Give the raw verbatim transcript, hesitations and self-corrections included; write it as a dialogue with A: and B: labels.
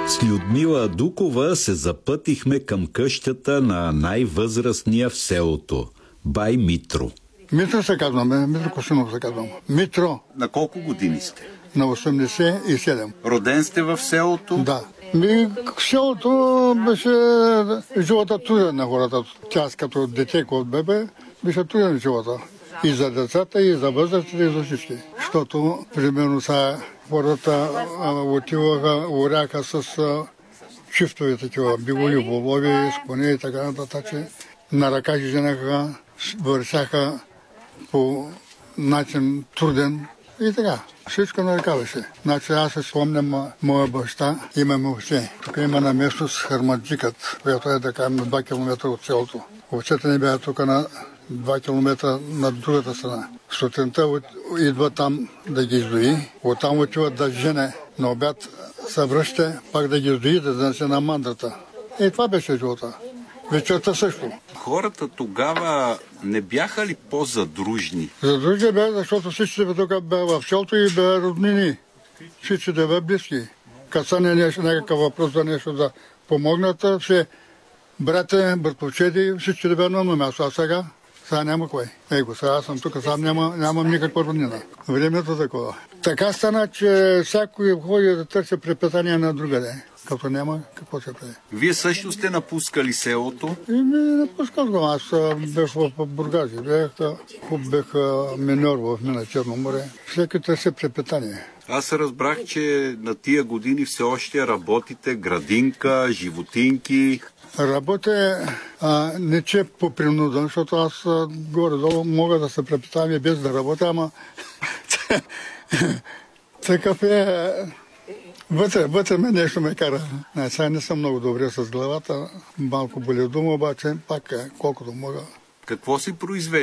A: С Людмила Дукова се запътихме към къщата на най-възрастния в селото – бай Митро.
B: Митро се казваме, Митро Косинов се казвам. Митро.
C: На колко години сте?
B: На осемдесет и седем.
C: Роден сте в селото?
B: Да. Ми, селото беше живота труден на хората. Тя като дете, от бебе, беше труден живота. И за децата, и за възрастите, и за всички. Защото, примерно, са хората отиваха, уряха с чифтови такива, биволи, волови, с коне и така нататък. На ръка женаха, вършаха по начин труден и така. Всичко на ръка беше. Значи аз се спомням, моя баща има овце. Тук има на место с Хармаджикът, която е така на два километра от селото. Овцете не бяха тук на два километра на другата страна. Сутринта идва там да ги издои, оттам отиват да жене. На обяд се връща, пак да ги издои, да занесе на мандрата. И това беше живота. Вечерта също.
C: Хората тогава не бяха ли по-задружни?
B: Задружни бяха, защото всички тук бяха в селото и бяха роднини. Всички да бяха близки. Касане нещо, някакъв въпрос за нещо да помогнат, все брате, братовчеди, всички да бяха на едно място. А сега? Сега няма кой. Его, сега аз съм тук, сега няма, нямам никаква роднина. Времето такова. Така стана, че всякой ходи да търси препитание на другаде. Като няма, какво се прави?
C: Вие също сте напускали селото?
B: И ми напускал го. Аз бях в Бургази. Бях, бях миньор в мина Черно море. Всеки търси препитание.
C: Аз разбрах, че на тия години все още работите градинка, животинки.
B: Работя а, не че по принуда, защото аз горе-долу мога да се препитавам и без да работя, ама такъв е... Вътре, вътре ме нещо ме кара. Не, сега не съм много добре с главата, малко боли дума, обаче пак колкото мога.
C: Какво си произвежда?